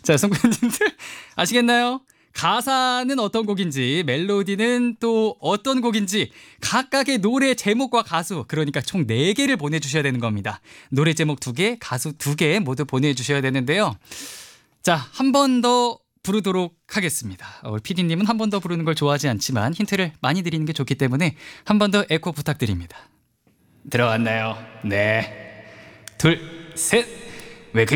자, 성구님들 아시겠나요? 가사는 어떤 곡인지, 멜로디는 또 어떤 곡인지 각각의 노래 제목과 가수, 그러니까 총 4개를 보내주셔야 되는 겁니다. 노래 제목 2개, 가수 2개 모두 보내주셔야 되는데요. 자, 한 번 더 부르도록 하겠습니다. PD님은 한 번 더 부르는 걸 좋아하지 않지만 힌트를 많이 드리는 게 좋기 때문에 한 번 더 에코 부탁드립니다. 들어왔나요? 네. 둘, 셋.